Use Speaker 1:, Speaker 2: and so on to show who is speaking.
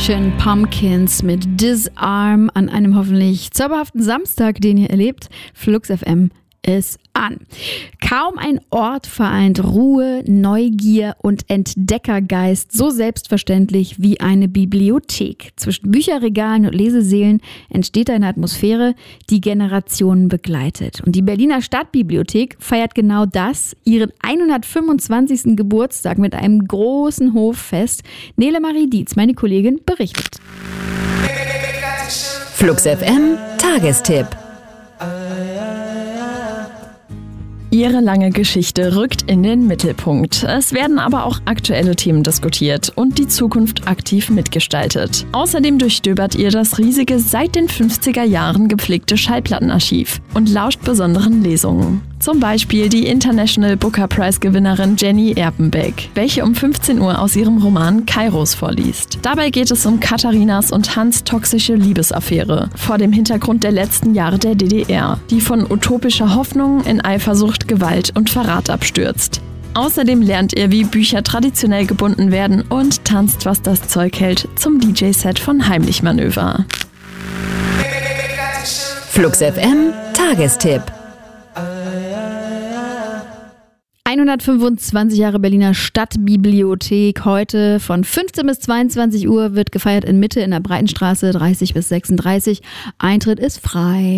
Speaker 1: Smashing Pumpkins mit Disarm an einem hoffentlich zauberhaften Samstag, den ihr erlebt. Flux FM ist an. Kaum ein Ort vereint Ruhe, Neugier und Entdeckergeist so selbstverständlich wie eine Bibliothek. Zwischen Bücherregalen und Lesesälen entsteht eine Atmosphäre, die Generationen begleitet. Und die Berliner Stadtbibliothek feiert genau das, ihren 125. Geburtstag mit einem großen Hoffest. Nele Marie Dietz, meine Kollegin, berichtet.
Speaker 2: Flux FM Tagestipp.
Speaker 3: Ihre lange Geschichte rückt in den Mittelpunkt. Es werden aber auch aktuelle Themen diskutiert und die Zukunft aktiv mitgestaltet. Außerdem durchstöbert ihr das riesige, seit den 50er Jahren gepflegte Schallplattenarchiv und lauscht besonderen Lesungen. Zum Beispiel die International Booker Prize-Gewinnerin Jenny Erpenbeck, welche um 15 Uhr aus ihrem Roman Kairos vorliest. Dabei geht es um Katharinas und Hans' toxische Liebesaffäre vor dem Hintergrund der letzten Jahre der DDR, die von utopischer Hoffnung in Eifersucht, Gewalt und Verrat abstürzt. Außerdem lernt ihr, wie Bücher traditionell gebunden werden und tanzt, was das Zeug hält, zum DJ-Set von Heimlich Manöver.
Speaker 2: Flux FM Tagestipp.
Speaker 1: 125 Jahre Berliner Stadtbibliothek. Heute von 15 bis 22 Uhr wird gefeiert in Mitte in der Breitenstraße 30 bis 36. Eintritt ist frei.